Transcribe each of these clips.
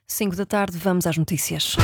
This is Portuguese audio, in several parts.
5 da tarde, vamos às notícias.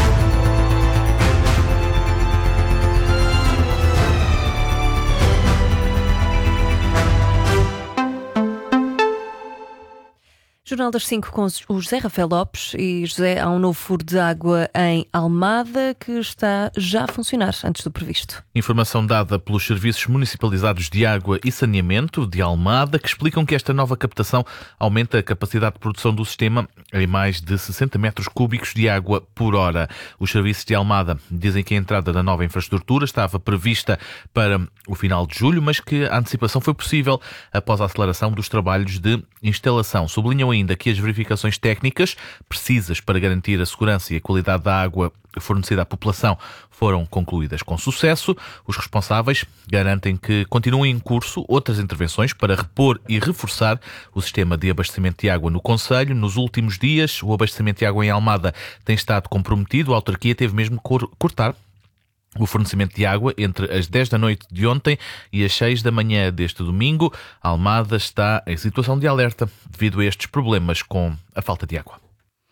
Jornal das 5 com o José Rafael Lopes. E José, há um novo furo de água em Almada que está já a funcionar antes do previsto. Informação dada pelos Serviços Municipalizados de Água e Saneamento de Almada, que explicam que esta nova captação aumenta a capacidade de produção do sistema em mais de 60 metros cúbicos de água por hora. Os serviços de Almada dizem que a entrada da nova infraestrutura estava prevista para o final de julho, mas que a antecipação foi possível após a aceleração dos trabalhos de instalação. Sublinham ainda que as verificações técnicas precisas para garantir a segurança e a qualidade da água fornecida à população foram concluídas com sucesso. Os responsáveis garantem que continuam em curso outras intervenções para repor e reforçar o sistema de abastecimento de água no concelho. Nos últimos dias, o abastecimento de água em Almada tem estado comprometido. A autarquia teve mesmo que cortar o fornecimento de água entre as 10 da noite de ontem e as 6 da manhã deste domingo. A Almada está em situação de alerta devido a estes problemas com a falta de água.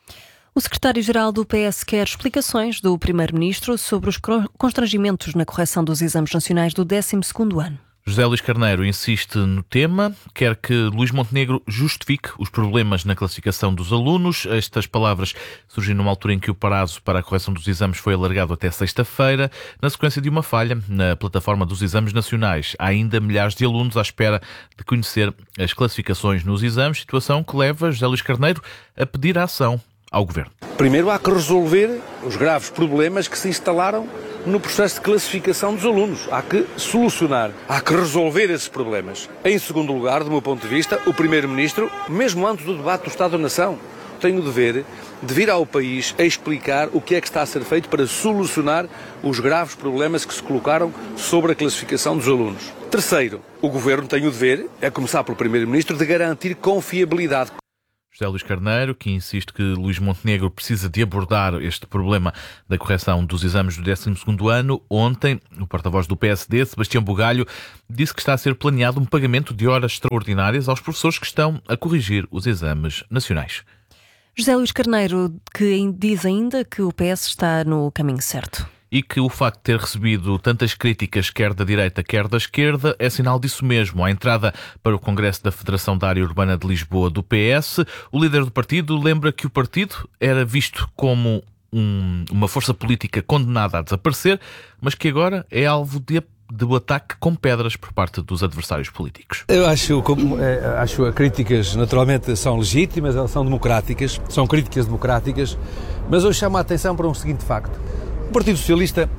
O secretário-geral do PS quer explicações do primeiro-ministro sobre os constrangimentos na correção dos exames nacionais do 12º ano. José Luís Carneiro insiste no tema, quer que Luís Montenegro justifique os problemas na classificação dos alunos. Estas palavras surgem numa altura em que o prazo para a correção dos exames foi alargado até sexta-feira, na sequência de uma falha na plataforma dos exames nacionais. Há ainda milhares de alunos à espera de conhecer as classificações nos exames, situação que leva José Luís Carneiro a pedir a ação ao Governo. Primeiro há que resolver os graves problemas que se instalaram no processo de classificação dos alunos. Há que solucionar, há que resolver esses problemas. Em segundo lugar, do meu ponto de vista, o Primeiro-Ministro, mesmo antes do debate do Estado da Nação, tem o dever de vir ao país a explicar o que é que está a ser feito para solucionar os graves problemas que se colocaram sobre a classificação dos alunos. Terceiro, o Governo tem o dever, a começar pelo Primeiro-Ministro, de garantir confiabilidade. José Luís Carneiro, que insiste que Luís Montenegro precisa de abordar este problema da correção dos exames do 12º ano. Ontem, o porta-voz do PSD, Sebastião Bugalho, disse que está a ser planeado um pagamento de horas extraordinárias aos professores que estão a corrigir os exames nacionais. José Luís Carneiro, que diz ainda que o PS está no caminho certo. E que o facto de ter recebido tantas críticas, quer da direita, quer da esquerda, é sinal disso mesmo. À entrada para o Congresso da Federação da Área Urbana de Lisboa do PS, o líder do partido lembra que o partido era visto como uma força política condenada a desaparecer, mas que agora é alvo do ataque com pedras por parte dos adversários políticos. Eu acho que críticas naturalmente são legítimas, elas são democráticas, são críticas democráticas, mas eu chamo a atenção para um seguinte facto. O Partido Socialista,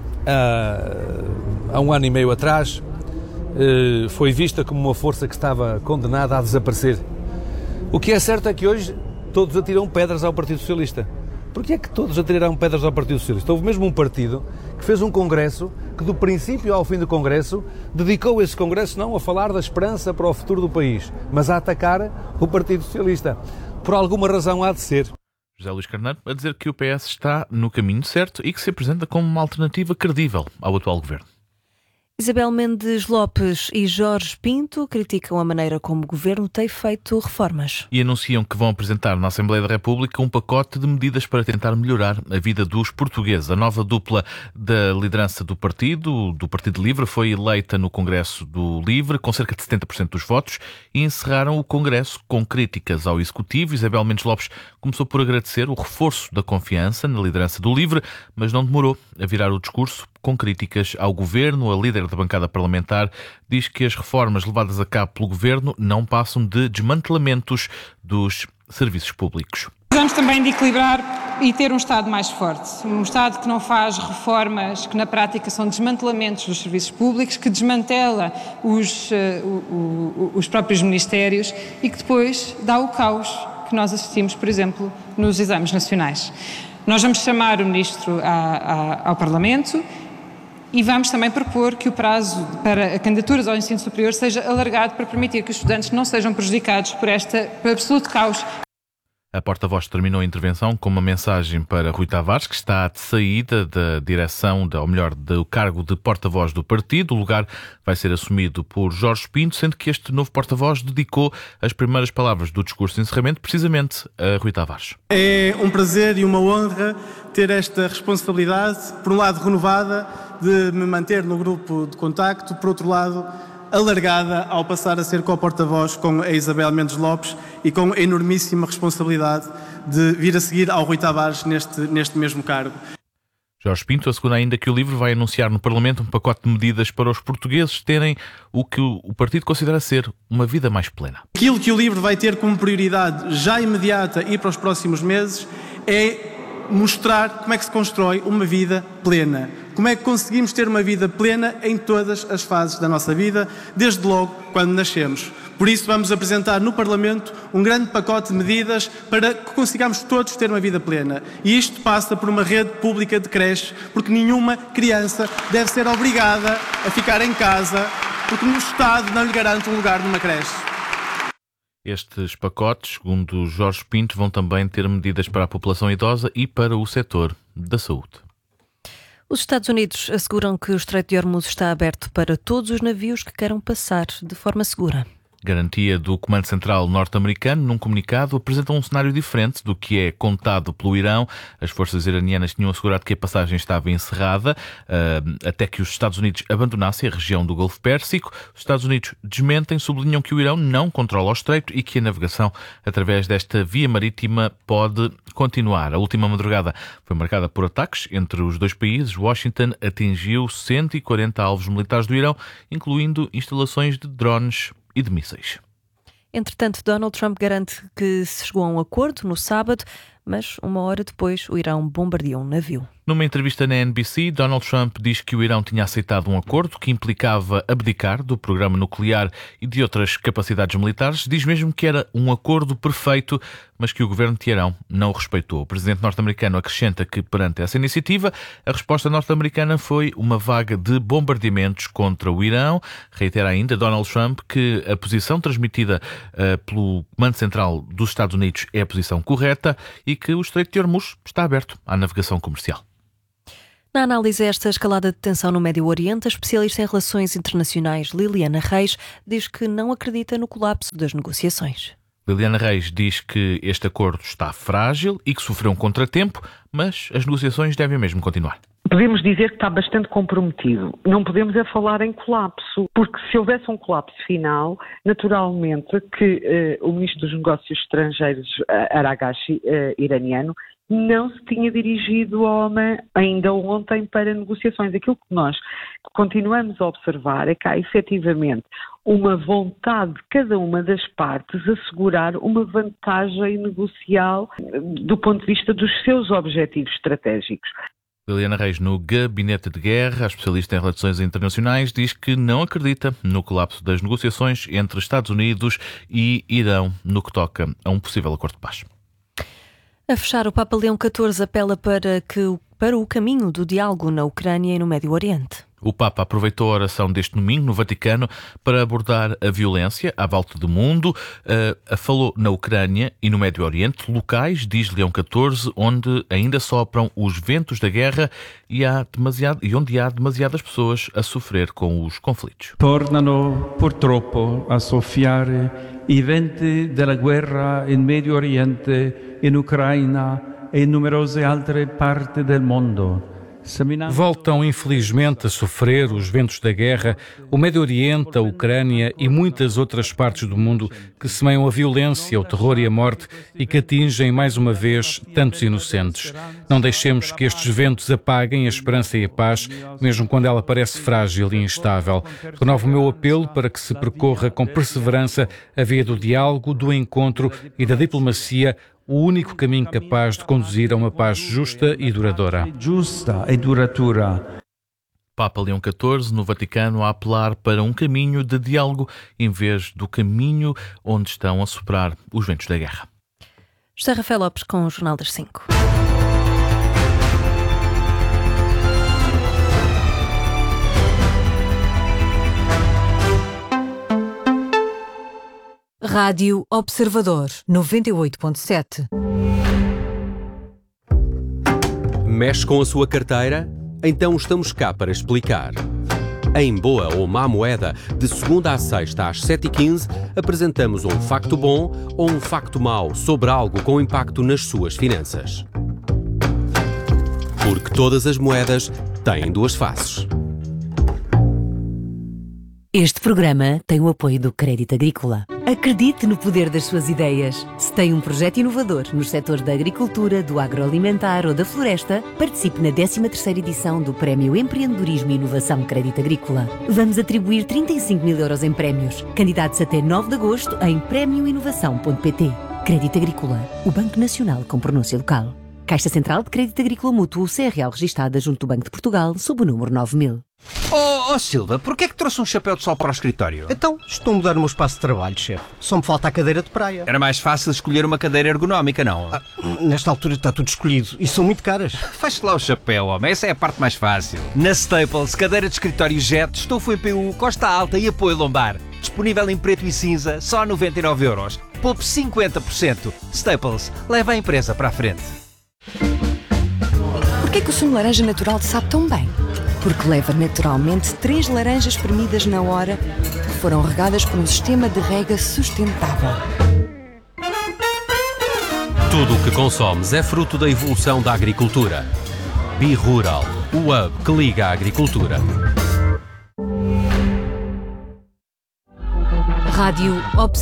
há um ano e meio atrás, foi vista como uma força que estava condenada a desaparecer. O que é certo é que hoje todos atiram pedras ao Partido Socialista. Porquê é que todos atiraram pedras ao Partido Socialista? Houve mesmo um partido que fez um congresso que, do princípio ao fim do congresso, dedicou esse congresso não a falar da esperança para o futuro do país, mas a atacar o Partido Socialista. Por alguma razão há de ser. José Luís Carneiro a dizer que o PS está no caminho certo e que se apresenta como uma alternativa credível ao atual governo. Isabel Mendes Lopes e Jorge Pinto criticam a maneira como o governo tem feito reformas. E anunciam que vão apresentar na Assembleia da República um pacote de medidas para tentar melhorar a vida dos portugueses. A nova dupla da liderança do Partido Livre, foi eleita no Congresso do Livre com cerca de 70% dos votos e encerraram o Congresso com críticas ao Executivo. Isabel Mendes Lopes começou por agradecer o reforço da confiança na liderança do Livre, mas não demorou a virar o discurso com críticas ao Governo. A líder da bancada parlamentar diz que as reformas levadas a cabo pelo Governo não passam de desmantelamentos dos serviços públicos. Precisamos também de equilibrar e ter um Estado mais forte. Um Estado que não faz reformas que na prática são desmantelamentos dos serviços públicos, que desmantela os próprios ministérios e que depois dá o caos que nós assistimos, por exemplo, nos exames nacionais. Nós vamos chamar o Ministro ao Parlamento e vamos também propor que o prazo para candidaturas ao ensino superior seja alargado para permitir que os estudantes não sejam prejudicados por este absoluto caos. A porta-voz terminou a intervenção com uma mensagem para Rui Tavares, que está de saída da direção, ou melhor, do cargo de porta-voz do partido. O lugar vai ser assumido por Jorge Pinto, sendo que este novo porta-voz dedicou as primeiras palavras do discurso de encerramento precisamente a Rui Tavares. É um prazer e uma honra ter esta responsabilidade, por um lado renovada, de me manter no grupo de contacto, por outro lado alargada ao passar a ser co-porta-voz com a Isabel Mendes Lopes e com a enormíssima responsabilidade de vir a seguir ao Rui Tavares neste mesmo cargo. Jorge Pinto assegura ainda que o LIVRE vai anunciar no Parlamento um pacote de medidas para os portugueses terem o que o partido considera ser uma vida mais plena. Aquilo que o LIVRE vai ter como prioridade já imediata e para os próximos meses é mostrar como é que se constrói uma vida plena. Como é que conseguimos ter uma vida plena em todas as fases da nossa vida, desde logo quando nascemos. Por isso vamos apresentar no Parlamento um grande pacote de medidas para que consigamos todos ter uma vida plena. E isto passa por uma rede pública de creches, porque nenhuma criança deve ser obrigada a ficar em casa, porque o Estado não lhe garante um lugar numa creche. Estes pacotes, segundo Jorge Pinto, vão também ter medidas para a população idosa e para o setor da saúde. Os Estados Unidos asseguram que o Estreito de Hormuz está aberto para todos os navios que queiram passar de forma segura. Garantia do Comando Central norte-americano, num comunicado, apresenta um cenário diferente do que é contado pelo Irão. As forças iranianas tinham assegurado que a passagem estava encerrada até que os Estados Unidos abandonassem a região do Golfo Pérsico. Os Estados Unidos desmentem, sublinham que o Irão não controla o estreito e que a navegação através desta via marítima pode continuar. A última madrugada foi marcada por ataques entre os dois países. Washington atingiu 140 alvos militares do Irão, incluindo instalações de drones e de mísseis. Entretanto, Donald Trump garante que se chegou a um acordo no sábado, mas uma hora depois o Irão bombardeou um navio. Numa entrevista na NBC, Donald Trump diz que o Irão tinha aceitado um acordo que implicava abdicar do programa nuclear e de outras capacidades militares. Diz mesmo que era um acordo perfeito, mas que o governo de Teherão não o respeitou. O presidente norte-americano acrescenta que, perante essa iniciativa, a resposta norte-americana foi uma vaga de bombardeamentos contra o Irão. Reitera ainda Donald Trump que a posição transmitida pelo Comando Central dos Estados Unidos é a posição correta e que o Estreito de Hormuz está aberto à navegação comercial. Na análise a esta escalada de tensão no Médio Oriente, a especialista em relações internacionais Liliana Reis diz que não acredita no colapso das negociações. Liliana Reis diz que este acordo está frágil e que sofreu um contratempo, mas as negociações devem mesmo continuar. Podemos dizer que está bastante comprometido. Não podemos é falar em colapso, porque se houvesse um colapso final, naturalmente que o Ministro dos Negócios Estrangeiros, Aragashi, iraniano, não se tinha dirigido ao Oman ainda ontem para negociações. Aquilo que nós continuamos a observar é que há efetivamente uma vontade de cada uma das partes assegurar uma vantagem negocial do ponto de vista dos seus objetivos estratégicos. Liliana Reis, no Gabinete de Guerra, a especialista em relações internacionais, diz que não acredita no colapso das negociações entre Estados Unidos e Irão no que toca a um possível acordo de paz. A fechar, o Papa Leão XIV apela para o caminho do diálogo na Ucrânia e no Médio Oriente. O Papa aproveitou a oração deste domingo no Vaticano para abordar a violência à volta do mundo. Falou na Ucrânia e no Médio Oriente, locais, diz Leão XIV, onde ainda sopram os ventos da guerra e onde há demasiadas pessoas a sofrer com os conflitos. Tornano purtroppo a soffiare i venti della guerra in Medio Oriente, in Ucraina e in numerose altre parti del mondo. Voltam, infelizmente, a sofrer os ventos da guerra, o Médio Oriente, a Ucrânia e muitas outras partes do mundo que semeiam a violência, o terror e a morte e que atingem, mais uma vez, tantos inocentes. Não deixemos que estes ventos apaguem a esperança e a paz, mesmo quando ela parece frágil e instável. Renovo o meu apelo para que se percorra com perseverança a via do diálogo, do encontro e da diplomacia, o único caminho capaz de conduzir a uma paz justa e duradoura. Papa Leão XIV, no Vaticano, a apelar para um caminho de diálogo em vez do caminho onde estão a soprar os ventos da guerra. José Rafael Lopes com o Jornal das 5. Rádio Observador 98.7. Mexe com a sua carteira? Então estamos cá para explicar. Em Boa ou Má Moeda, de segunda à sexta às 7h15, apresentamos um facto bom ou um facto mau sobre algo com impacto nas suas finanças. Porque todas as moedas têm duas faces. Este programa tem o apoio do Crédito Agrícola. Acredite no poder das suas ideias. Se tem um projeto inovador nos setores da agricultura, do agroalimentar ou da floresta, participe na 13ª edição do Prémio Empreendedorismo e Inovação Crédito Agrícola. Vamos atribuir 35 mil euros em prémios. Candidatos até 9 de agosto em prémioinovação.pt. Crédito Agrícola, o Banco Nacional com pronúncia local. Caixa Central de Crédito Agrícola Mútuo, CRL registada junto do Banco de Portugal, sob o número 9000. Oh Silva, porquê é que trouxe um chapéu de sol para o escritório? Então, estou a mudar o meu espaço de trabalho, chefe. Só me falta a cadeira de praia. Era mais fácil escolher uma cadeira ergonómica, não? Nesta altura está tudo escolhido e são muito caras. Feche lá o chapéu, homem. Essa é a parte mais fácil. Na Staples, cadeira de escritório Jet, estofo em PU, costa alta e apoio lombar. Disponível em preto e cinza, só 99 euros. Poupe 50%. Staples, leva a empresa para a frente. Porquê que o sumo de laranja natural te sabe tão bem? Porque leva naturalmente 3 laranjas espremidas na hora que foram regadas por um sistema de rega sustentável. Tudo o que consomes é fruto da evolução da agricultura. BeRural, o hub que liga a agricultura. Rádio Observador.